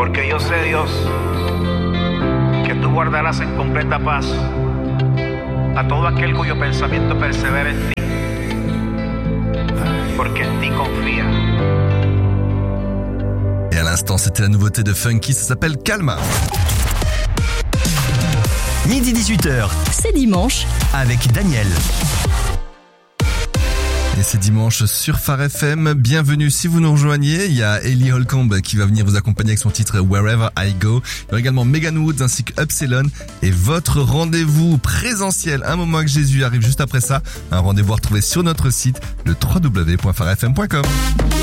Porque yo sé, Dios, que tú guardarás en completa paz a todo aquel cuyo pensamiento persevera en ti, porque en ti confía. Et à l'instant, c'était la nouveauté de Funky, ça s'appelle Calma. Midi 18h, C'est dimanche. avec Daniel. Et c'est dimanche sur Phare FM. Bienvenue si vous nous rejoignez. Il y a Ellie Holcomb qui va venir vous accompagner avec son titre Wherever I Go. Il y aura également Megan Woods ainsi que Upsilon. Et votre rendez-vous présentiel, Un moment avec Jésus, arrive juste après ça. Un rendez-vous à retrouver sur notre site, le www.pharefm.com.